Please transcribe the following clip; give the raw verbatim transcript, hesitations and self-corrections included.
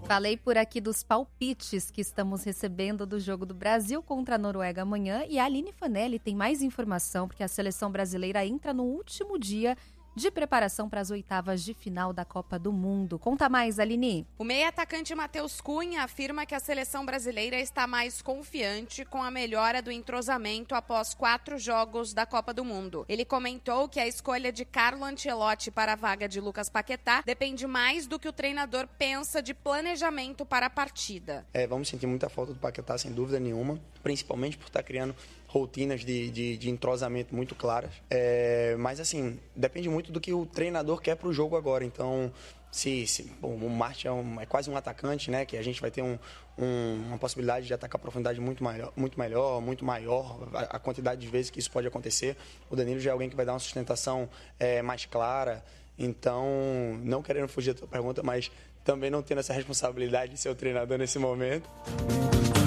Falei por aqui dos palpites que estamos recebendo do jogo do Brasil contra a Noruega amanhã. E a Aline Fanelli tem mais informação, porque a seleção brasileira entra no último dia de preparação para as oitavas de final da Copa do Mundo. Conta mais, Aline. O meio-atacante Matheus Cunha afirma que a seleção brasileira está mais confiante com a melhora do entrosamento após quatro jogos da Copa do Mundo. Ele comentou que a escolha de Carlo Ancelotti para a vaga de Lucas Paquetá depende mais do que o treinador pensa de planejamento para a partida. É, vamos sentir muita falta do Paquetá, sem dúvida nenhuma, principalmente por estar criando rotinas de, de, de entrosamento muito claras. É, mas, assim, depende muito do que o treinador quer para o jogo agora. Então, se, se bom, o Martin é, um, é quase um atacante, né? Que a gente vai ter um, um, uma possibilidade de atacar a profundidade muito, maior, muito melhor, muito maior, a, a quantidade de vezes que isso pode acontecer. O Danilo já é alguém que vai dar uma sustentação é, mais clara. Então, não querendo fugir da tua pergunta, mas também não tendo essa responsabilidade de ser o treinador nesse momento.